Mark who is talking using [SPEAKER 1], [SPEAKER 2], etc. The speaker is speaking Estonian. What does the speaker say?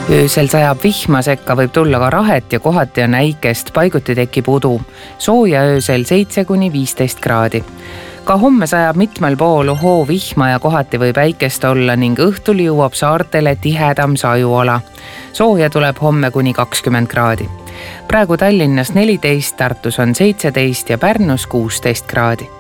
[SPEAKER 1] Öösel sajab vihma, sekka võib tulla ka rahet ja kohati on äikest, paiguti tekib udu. Sooja öösel 7–15 kraadi. Ka homme sajab mitmel pool vihma ja kohati võib äikest olla ning õhtul jõuab saartele tihedam sajuala. Sooja tuleb homme kuni 20 kraadi. Praegu Tallinnas 14, Tartus on 17 ja Pärnus 16 kraadi.